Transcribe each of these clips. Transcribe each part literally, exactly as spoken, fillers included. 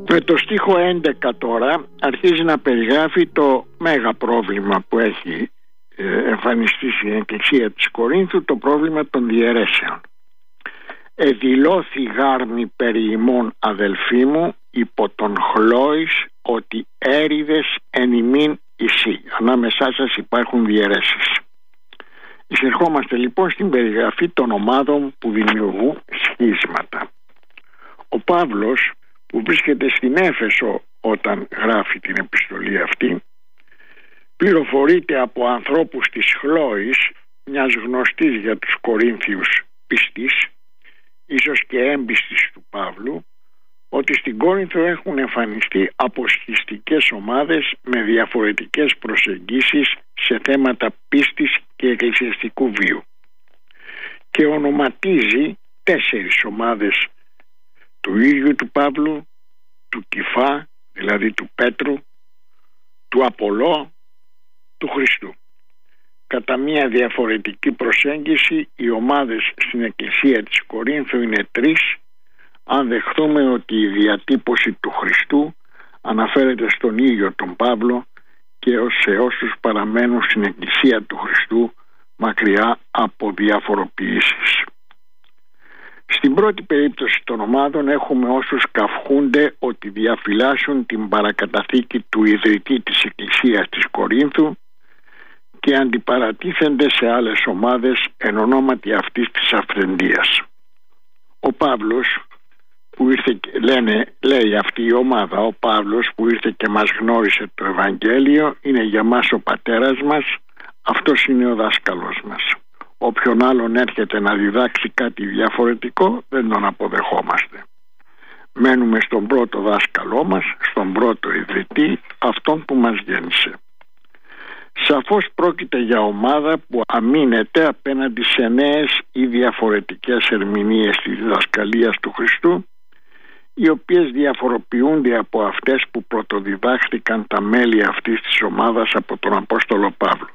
Με το στίχο έντεκα τώρα αρχίζει να περιγράφει το μέγα πρόβλημα που έχει εμφανιστεί στην Εκκλησία της Κορίνθου, το πρόβλημα των διαιρέσεων. «Εδηλώθη γάρμη περί ημών, αδελφοί μου, υπό τον χλώης, ότι έριδες εν ημίν εισί». Ανάμεσά σας υπάρχουν διαιρέσεις. Εισερχόμαστε λοιπόν στην περιγραφή των ομάδων που δημιουργούν σχίσματα. Ο Παύλος, που βρίσκεται στην Έφεσο όταν γράφει την επιστολή αυτή, πληροφορείται από ανθρώπους της Χλώης, μιας γνωστής για τους Κορίνθιους πιστής, ίσως και έμπιστης του Παύλου, ότι στην Κόρινθο έχουν εμφανιστεί αποσχιστικές ομάδες με διαφορετικές προσεγγίσεις σε θέματα πίστης και εκκλησιαστικού βίου, και ονοματίζει τέσσερις ομάδες του ίδιου του Παύλου, του Κηφά, δηλαδή του Πέτρου, του Απολώ, του Χριστού. Κατά μία διαφορετική προσέγγιση, οι ομάδες στην Εκκλησία της Κορίνθου είναι τρεις, αν δεχτούμε ότι η διατύπωση του Χριστού αναφέρεται στον ίδιο τον Παύλο και σε όσους παραμένουν στην Εκκλησία του Χριστού μακριά από διαφοροποιήσεις. Στην πρώτη περίπτωση των ομάδων έχουμε όσους καυχούνται ότι διαφυλάσσουν την παρακαταθήκη του ιδρυτή της Εκκλησίας της Κορίνθου και αντιπαρατίθενται σε άλλες ομάδες εν ονόματι αυτής της αυθεντίας. Ο Παύλος που ήρθε, λένε, λέει αυτή η ομάδα, ο Παύλος που ήρθε και μας γνώρισε το Ευαγγέλιο, είναι για μας ο πατέρας μας, αυτός είναι ο δάσκαλος μας. Όποιον άλλον έρχεται να διδάξει κάτι διαφορετικό δεν τον αποδεχόμαστε. Μένουμε στον πρώτο δάσκαλό μας, στον πρώτο ιδρυτή, αυτόν που μας γέννησε. Σαφώς πρόκειται για ομάδα που αμήνεται απέναντι σε νέες ή διαφορετικές ερμηνείες της διδασκαλίας του Χριστού, οι οποίες διαφοροποιούνται από αυτές που πρωτοδιδάχθηκαν τα μέλη αυτής της ομάδας από τον Απόστολο Παύλο.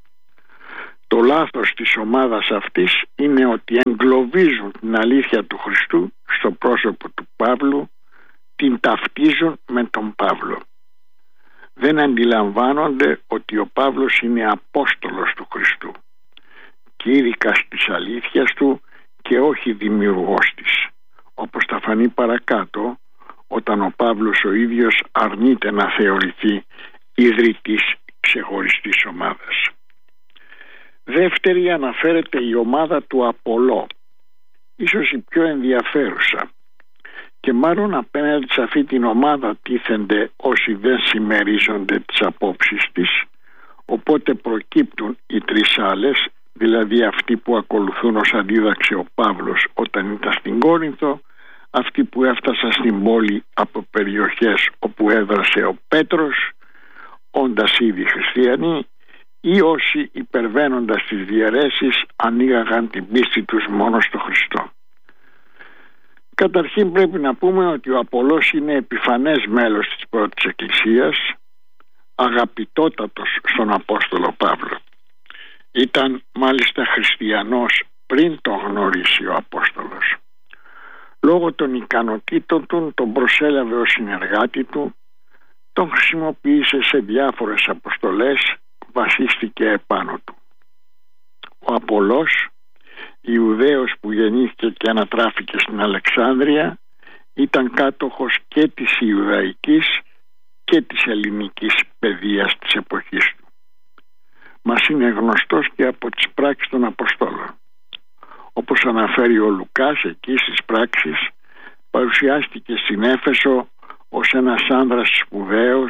Το λάθος της ομάδας αυτής είναι ότι εγκλωβίζουν την αλήθεια του Χριστού στο πρόσωπο του Παύλου, την ταυτίζουν με τον Παύλο. Δεν αντιλαμβάνονται ότι ο Παύλος είναι Απόστολος του Χριστού, κήρυκας της αλήθειας του και όχι δημιουργός της, όπως θα φανεί παρακάτω όταν ο Παύλος ο ίδιος αρνείται να θεωρηθεί ιδρυτής ξεχωριστής ομάδας. Δεύτερη αναφέρεται η ομάδα του Απολώ, ίσως η πιο ενδιαφέρουσα, και μάλλον απέναντι σε αυτή την ομάδα τίθενται όσοι δεν συμμερίζονται τις απόψεις της, οπότε προκύπτουν οι τρεις άλλες, δηλαδή αυτοί που ακολουθούν όσα δίδαξε ο Παύλος όταν ήταν στην Κόρινθο, αυτοί που έφτασαν στην πόλη από περιοχές όπου έδρασε ο Πέτρος, όντας ήδη χριστιανοί, ή όσοι υπερβαίνοντας τις διαιρέσεις ανοίγαγαν την πίστη τους μόνο στο Χριστό. Καταρχήν πρέπει να πούμε ότι ο Απολώς είναι επιφανές μέλος της πρώτης Εκκλησίας, αγαπητότατος στον Απόστολο Παύλο. Ήταν μάλιστα χριστιανός πριν τον γνωρίσει ο Απόστολος. Λόγω των ικανοτήτων του τον προσέλαβε ως συνεργάτη του, τον χρησιμοποίησε σε διάφορες αποστολές, βασίστηκε επάνω του. Ο Απολώς, Ιουδαίος που γεννήθηκε και ανατράφηκε στην Αλεξάνδρεια, ήταν κάτοχος και της Ιουδαϊκής και της ελληνικής παιδείας της εποχής του. Μας είναι γνωστός και από τις πράξεις των Αποστόλων. Όπως αναφέρει ο Λουκάς εκεί στις πράξεις, παρουσιάστηκε στην Έφεσο ως ένας άνδρας σπουδαίος,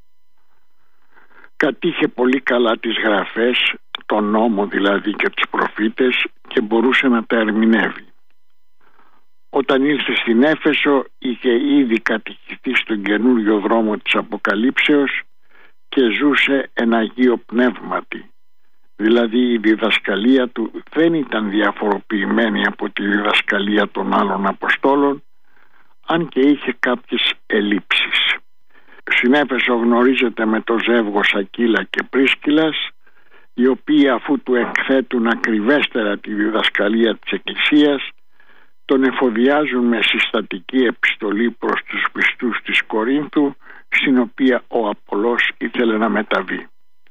κατήχε πολύ καλά τις γραφές, τον νόμο δηλαδή και τους προφήτες, και μπορούσε να τα ερμηνεύει. Όταν ήρθε στην Έφεσο είχε ήδη κατηχηθεί στον καινούριο δρόμο της Αποκαλύψεως και ζούσε εν Αγίο Πνεύματι. Δηλαδή η διδασκαλία του δεν ήταν διαφοροποιημένη από τη διδασκαλία των άλλων Αποστόλων, αν και είχε κάποιες ελλείψεις. Στην Έφεσο γνωρίζεται με το ζεύγος Ακύλα και Πρίσκυλας, οι οποίοι αφού του εκθέτουν ακριβέστερα τη διδασκαλία της Εκκλησίας, τον εφοδιάζουν με συστατική επιστολή προς τους πιστούς της Κορίνθου, στην οποία ο Απολός ήθελε να μεταβεί.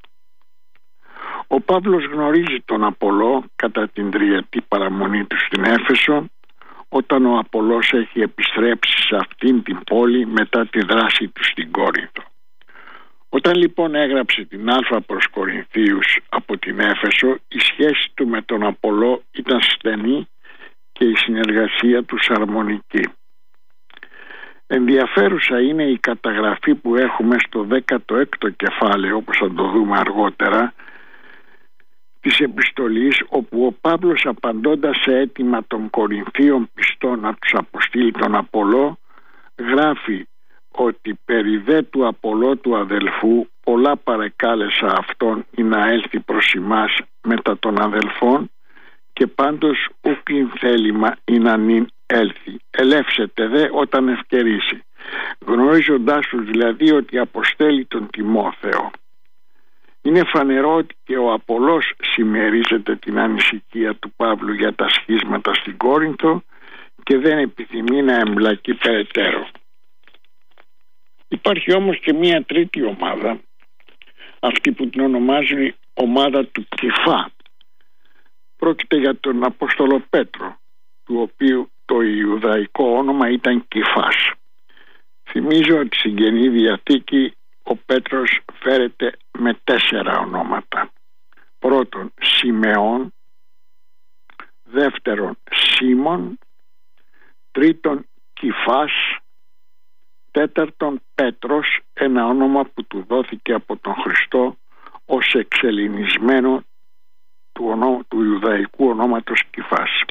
Ο Παύλος γνωρίζει τον Απολό κατά την τριετή παραμονή του στην Έφεσο, όταν ο Απολός έχει επιστρέψει σε αυτήν την πόλη μετά τη δράση του στην Κόρινθο. Όταν λοιπόν έγραψε την Α προς Κορινθίους από την Έφεσο, η σχέση του με τον Απολό ήταν στενή και η συνεργασία τους αρμονική. Ενδιαφέρουσα είναι η καταγραφή που έχουμε στο δέκατο έκτο κεφάλαιο, όπως θα το δούμε αργότερα, της επιστολής, όπου ο Παύλος, απαντώντας σε αίτημα των Κορινθίων πιστών να τους αποστείλει τον Απολό, γράφει ότι περί δε του Απολό του αδελφού πολλά παρεκάλεσα αυτόν ή να έλθει προς ημάς μετά των αδελφών, και πάντως ούκειν θέλημα ή να νυν έλθει, ελεύσετε δε όταν ευκαιρίσει, γνωρίζοντάς τους δηλαδή ότι αποστέλει τον Τιμόθεο. Είναι φανερό ότι και ο Απολός συμμερίζεται την ανησυχία του Παύλου για τα σχίσματα στην Κόρινθο και δεν επιθυμεί να εμπλακεί περαιτέρω. Υπάρχει όμως και μία τρίτη ομάδα, αυτή που την ονομάζει ομάδα του Κηφά. Πρόκειται για τον Απόστολο Πέτρο, του οποίου το ιουδαϊκό όνομα ήταν Κηφάς. Θυμίζω ότι στην Καινή Διαθήκη ο Πέτρος φέρεται με τέσσερα ονόματα. Πρώτον Σιμεών, δεύτερον Σίμων, τρίτον Κηφάς, τέταρτον Πέτρος, ένα όνομα που του δόθηκε από τον Χριστό ως εξελληνισμένο του, ονό, του Ιουδαϊκού ονόματος Κηφάς.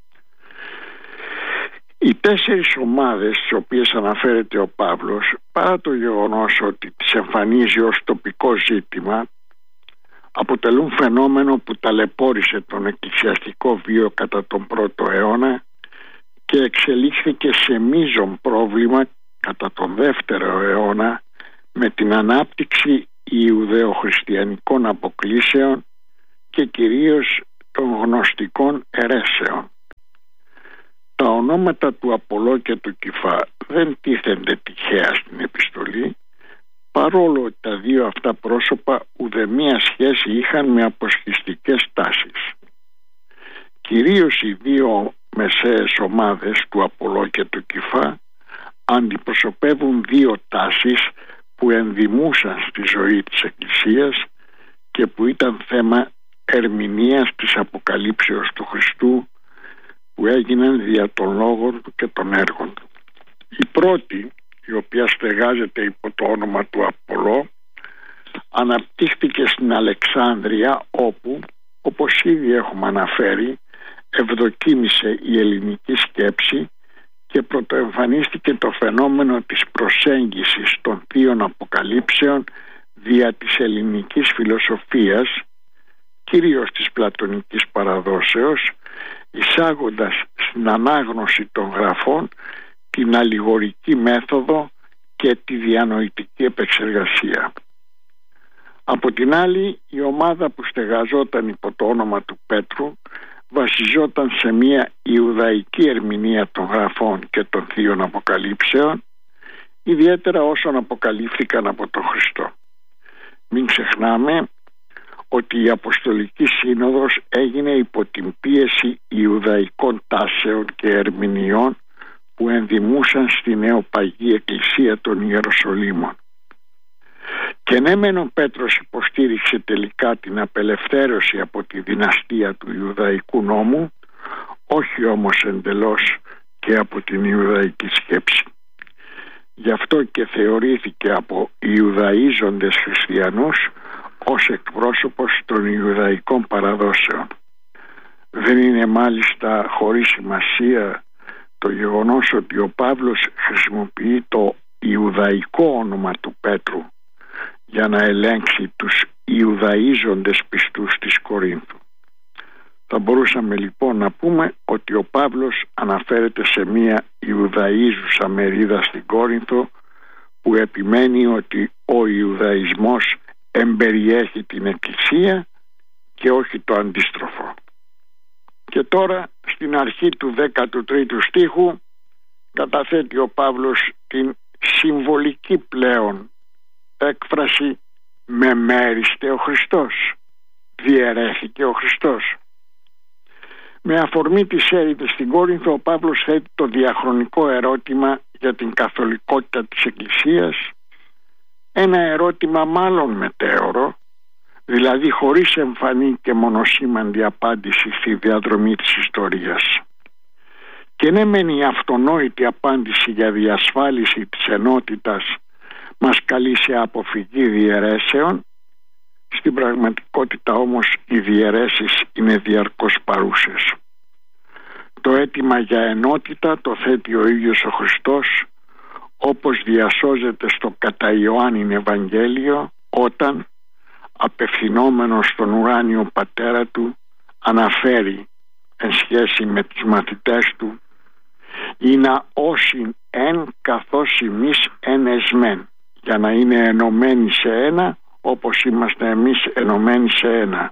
Οι τέσσερις ομάδες στις οποίες αναφέρεται ο Παύλος, παρά το γεγονός ότι τις εμφανίζει ως τοπικό ζήτημα, αποτελούν φαινόμενο που ταλαιπώρησε τον εκκλησιαστικό βίο κατά τον πρώτο αιώνα και εξελίχθηκε σε μείζον πρόβλημα κατά τον δεύτερο αιώνα με την ανάπτυξη ιουδαιοχριστιανικών αποκλήσεων και κυρίως των γνωστικών αιρέσεων. Τα ονόματα του Απολό και του Κηφά δεν τίθενται τυχαία στην επιστολή, παρόλο ότι τα δύο αυτά πρόσωπα ουδεμία σχέση είχαν με αποσχιστικές τάσεις. Κυρίως οι δύο μεσαίες ομάδες του Απολό και του Κηφά αντιπροσωπεύουν δύο τάσεις που ενδυμούσαν στη ζωή της Εκκλησίας και που ήταν θέμα ερμηνείας της αποκαλύψεως του Χριστού, που έγιναν δια των λόγων του και των έργων του. Η πρώτη, η οποία στεγάζεται υπό το όνομα του Απολό, αναπτύχθηκε στην Αλεξάνδρεια, όπου, όπως ήδη έχουμε αναφέρει, ευδοκίμησε η ελληνική σκέψη και πρωτοεμφανίστηκε το φαινόμενο της προσέγγισης των θείων αποκαλύψεων δια της ελληνικής φιλοσοφίας, κυρίως της πλατωνικής παραδόσεως, εισάγοντας στην ανάγνωση των γραφών την αλληγορική μέθοδο και τη διανοητική επεξεργασία. Από την άλλη, η ομάδα που στεγαζόταν υπό το όνομα του Πέτρου βασιζόταν σε μια ιουδαϊκή ερμηνεία των γραφών και των θείων αποκαλύψεων, ιδιαίτερα όσων αποκαλύφθηκαν από τον Χριστό. Μην ξεχνάμε ότι η Αποστολική Σύνοδος έγινε υπό την πίεση ιουδαϊκών τάσεων και ερμηνειών που ενδυμούσαν στη νεοπαγή εκκλησία των Ιεροσολύμων. Και ναι μεν ο Πέτρος υποστήριξε τελικά την απελευθέρωση από τη δυναστεία του Ιουδαϊκού νόμου, όχι όμως εντελώς και από την Ιουδαϊκή σκέψη. Γι' αυτό και θεωρήθηκε από Ιουδαίζοντες χριστιανούς ως εκπρόσωπος των Ιουδαϊκών παραδόσεων. Δεν είναι μάλιστα χωρίς σημασία το γεγονός ότι ο Παύλος χρησιμοποιεί το Ιουδαϊκό όνομα του Πέτρου για να ελέγξει τους Ιουδαίζοντες πιστούς της Κορίνθου. Θα μπορούσαμε λοιπόν να πούμε ότι ο Παύλος αναφέρεται σε μια Ιουδαίζουσα μερίδα στην Κόρινθο που επιμένει ότι ο Ιουδαϊσμός εμπεριέχει την Εκκλησία και όχι το αντίστροφο. Και τώρα στην αρχή του δέκατου τρίτου στίχου καταθέτει ο Παύλος την συμβολική πλέον έκφραση «με μέριστε ο Χριστός», διαιρέθηκε ο Χριστός. Με αφορμή τις έρητες στην Κόρινθο, ο Παύλος θέτει το διαχρονικό ερώτημα για την καθολικότητα της Εκκλησίας, ένα ερώτημα μάλλον μετέωρο, δηλαδή χωρίς εμφανή και μονοσήμαντη απάντηση στη διαδρομή της ιστορίας. Και ναι μεν η αυτονόητη απάντηση για διασφάλιση της ενότητας μας καλεί σε αποφυγή διαιρέσεων, στην πραγματικότητα όμως οι διαιρέσεις είναι διαρκώς παρούσες. Το αίτημα για ενότητα το θέτει ο ίδιος ο Χριστός, όπως διασώζεται στο κατά Ιωάννην Ευαγγέλιο, όταν απευθυνόμενος στον ουράνιο πατέρα του αναφέρει εν σχέση με τους μαθητές του «Ινα όσην εν καθώς εμείς εν εσμέν», για να είναι ενωμένοι σε ένα όπως είμαστε εμείς ενωμένοι σε ένα.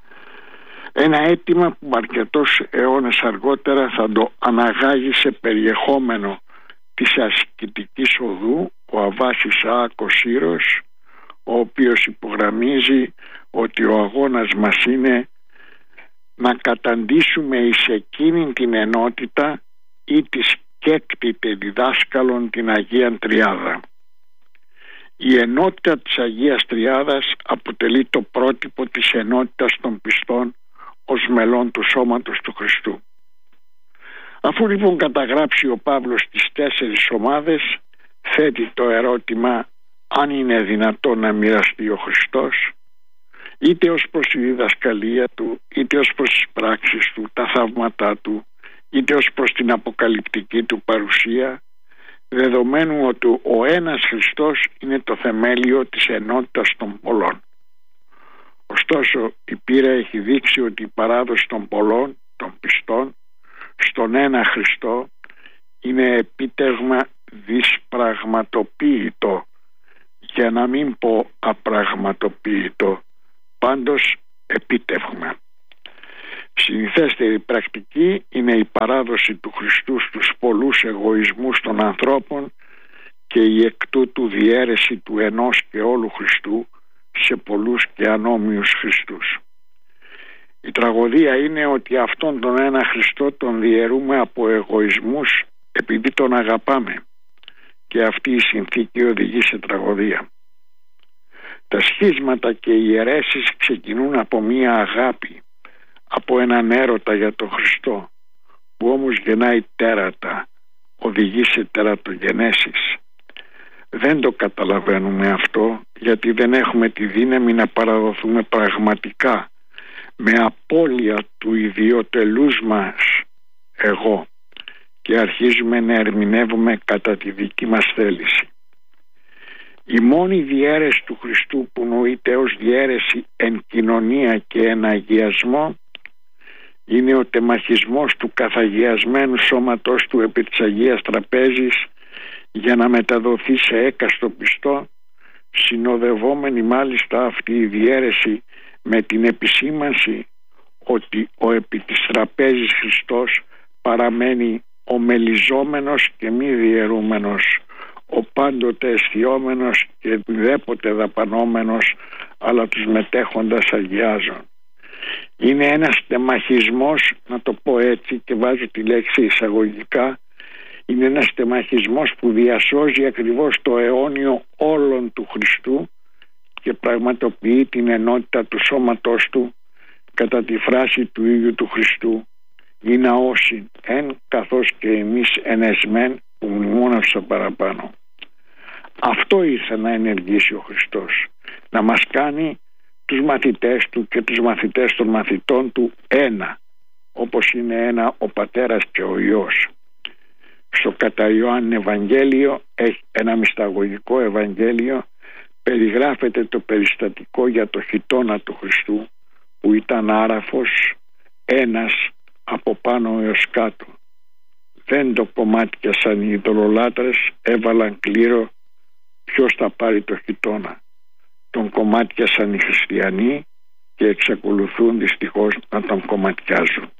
Ένα αίτημα που αρκετός αιώνες αργότερα θα το αναγάγει σε περιεχόμενο της ασκητικής οδού ο Αββάς Ισαάκος Σύρος, ο οποίος υπογραμμίζει ότι ο αγώνας μας είναι να καταντήσουμε εις εκείνην την ενότητα ή της κέκτητε διδάσκαλον την Αγίαν Τριάδα. Η ενότητα της Αγίας Τριάδας αποτελεί το πρότυπο της ενότητας των πιστών ως μελών του σώματος του Χριστού. Αφού λοιπόν καταγράψει ο Παύλος τις τέσσερις ομάδες, θέτει το ερώτημα αν είναι δυνατόν να μοιραστεί ο Χριστός, είτε ως προς τη διδασκαλία του, είτε ως προς τις πράξεις του, τα θαύματά του, είτε ως προς την αποκαλυπτική του παρουσία, δεδομένου ότι ο ένας Χριστός είναι το θεμέλιο της ενότητας των πολλών. Ωστόσο η πείρα έχει δείξει ότι η παράδοση των πολλών, των πιστών, στον ένα Χριστό είναι επίτευγμα δυσπραγματοποίητο, για να μην πω απραγματοποίητο, πάντως επίτευγμα. Συνηθέστερη πρακτική είναι η παράδοση του Χριστού στους πολλούς εγωισμούς των ανθρώπων και η εκ τούτου διαίρεση του ενός και όλου Χριστού σε πολλούς και ανώμοιους Χριστούς. Η τραγωδία είναι ότι αυτόν τον ένα Χριστό τον διαιρούμε από εγωισμούς επειδή τον αγαπάμε, και αυτή η συνθήκη οδηγεί σε τραγωδία. Τα σχίσματα και οι αιρέσεις ξεκινούν από μία αγάπη, από έναν έρωτα για τον Χριστό, που όμως γεννάει τέρατα, οδηγεί σε τερατογενέσεις. Δεν το καταλαβαίνουμε αυτό, γιατί δεν έχουμε τη δύναμη να παραδοθούμε πραγματικά με απώλεια του ιδιωτελούς μας εγώ, και αρχίζουμε να ερμηνεύουμε κατά τη δική μας θέληση. Η μόνη διαίρεση του Χριστού που νοείται ως διαίρεση εν κοινωνία και εν αγιασμό είναι ο τεμαχισμός του καθαγιασμένου σώματος του επί της Αγίας Τραπέζης για να μεταδοθεί σε έκαστο πιστό, συνοδευόμενη μάλιστα αυτή η διαίρεση με την επισήμανση ότι ο επί της τραπέζης Χριστός παραμένει ο μελιζόμενος και μη διαιρούμενος, ο πάντοτε αισθιόμενος και ουδέποτε δαπανόμενος, αλλά τους μετέχοντας αγιάζων. Είναι ένας τεμαχισμός, να το πω έτσι και βάζω τη λέξη εισαγωγικά, είναι ένας τεμαχισμός που διασώζει ακριβώς το αιώνιο όλων του Χριστού και πραγματοποιεί την ενότητα του σώματός του κατά τη φράση του ίδιου του Χριστού «Ινα όσοι εν καθώς και εμείς εν εσμέν», που μνημόνευσα παραπάνω. Αυτό ήρθε να ενεργήσει ο Χριστός, να μας κάνει τους μαθητές του και τους μαθητές των μαθητών του ένα, όπως είναι ένα ο Πατέρας και ο Υιός. Στο κατά Ιωάννην Ευαγγέλιο, έχει ένα μυσταγωγικό Ευαγγέλιο, περιγράφεται το περιστατικό για το χιτώνα του Χριστού, που ήταν άραφος ένας από πάνω έως κάτω. Δεν το κομμάτιασαν οι ειδωλολάτρες, έβαλαν κλήρο ποιος θα πάρει το χιτώνα. Τον κομμάτιασαν οι χριστιανοί και εξακολουθούν δυστυχώς να τον κομματιάζουν.